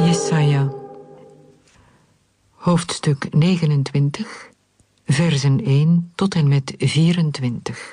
Jesaja, hoofdstuk 29, versen 1 tot en met 24.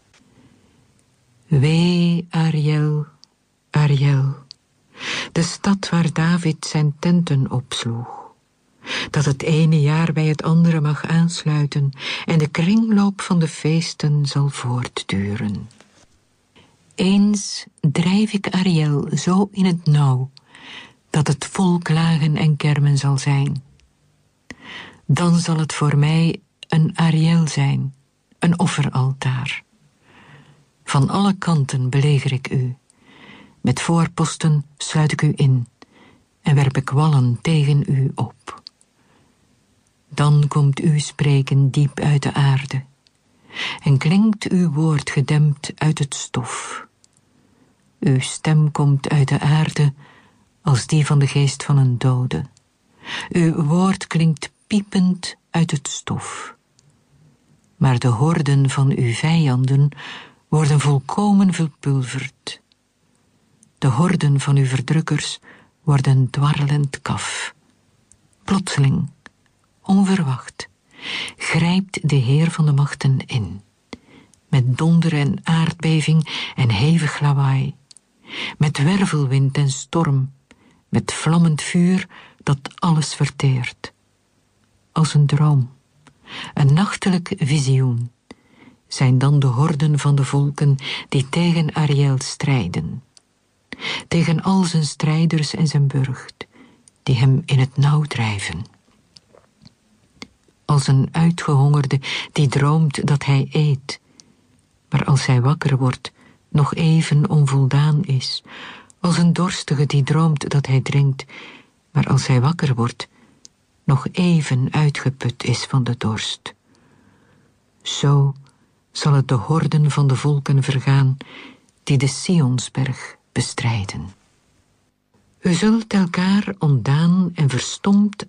Wee, Ariel, Ariel, de stad waar David zijn tenten opsloeg, dat het ene jaar bij het andere mag aansluiten en de kringloop van de feesten zal voortduren. Eens drijf ik Ariel zo in het nauw, dat het vol klagen en kermen zal zijn. Dan zal het voor mij een Ariel zijn, een offeraltaar. Van alle kanten beleger ik u. Met voorposten sluit ik u in en werp ik wallen tegen u op. Dan komt uw spreken diep uit de aarde en klinkt uw woord gedempt uit het stof. Uw stem komt uit de aarde als die van de geest van een dode. Uw woord klinkt piepend uit het stof. Maar de horden van uw vijanden worden volkomen verpulverd. De horden van uw verdrukkers worden dwarrelend kaf. Plotseling, onverwacht, grijpt de Heer van de machten in. Met donder en aardbeving en hevig lawaai. Met wervelwind en storm. Met vlammend vuur dat alles verteert. Als een droom, een nachtelijk visioen, zijn dan de horden van de volken die tegen Ariel strijden. Tegen al zijn strijders en zijn burcht, die hem in het nauw drijven. Als een uitgehongerde die droomt dat hij eet, maar als hij wakker wordt, nog even onvoldaan is. Als een dorstige die droomt dat hij drinkt, maar als hij wakker wordt, nog even uitgeput is van de dorst. Zo zal het de horden van de volken vergaan, die de Sionsberg bestrijden. U zult elkaar ontdaan en verstomd